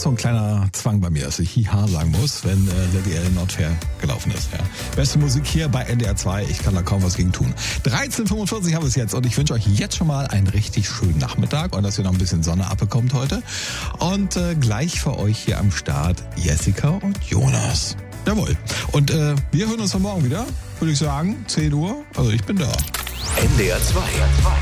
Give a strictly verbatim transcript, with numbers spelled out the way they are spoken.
so ein kleiner Zwang bei mir, dass ich Hiha sagen muss, wenn äh, Lady L not fair gelaufen ist. Ja. Beste Musik hier bei N D R zwei. Ich kann da kaum was gegen tun. dreizehn Uhr fünfundvierzig haben wir es jetzt und ich wünsche euch jetzt schon mal einen richtig schönen Nachmittag und dass ihr noch ein bisschen Sonne abbekommt heute. Und äh, gleich für euch hier am Start Jessica und Jonas. Jawohl. Und äh, wir hören uns dann morgen wieder, würde ich sagen, zehn Uhr. Also ich bin da. N D R zwei.